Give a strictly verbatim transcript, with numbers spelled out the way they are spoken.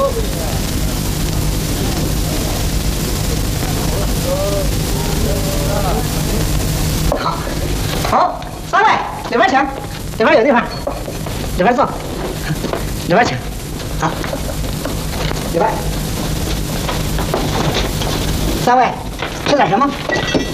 好，好，三位里边请，里边有地方，里边坐，里边请。好，里边。三位吃点什么？